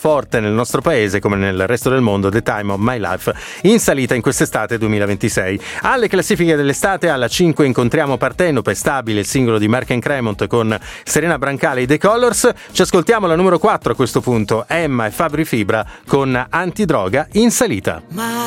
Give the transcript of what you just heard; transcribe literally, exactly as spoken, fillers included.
forte nel nostro paese come nel resto del mondo, The Time of My Life, in salita in quest'estate duemilaventisei. Alle classifiche dell'estate, alla cinque incontriamo Partenope, Stabile, il singolo di Mark and Cremont con Serena Brancale e The Colors. Ci ascoltiamo la numero quattro a questo punto, Emma e Fabri Fibra con Antidroga, in salita.